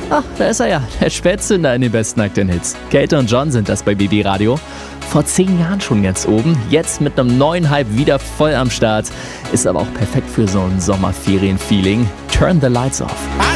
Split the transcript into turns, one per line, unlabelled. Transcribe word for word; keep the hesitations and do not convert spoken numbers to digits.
Ach, da ist er ja, der Spätzünder in den besten aktuellen Hits. Kate und John sind das bei B B Radio. Vor zehn Jahren schon ganz oben, jetzt mit einem neuen Hype wieder voll am Start. Ist aber auch perfekt für so ein Sommerferien-Feeling. Turn the Lights Off.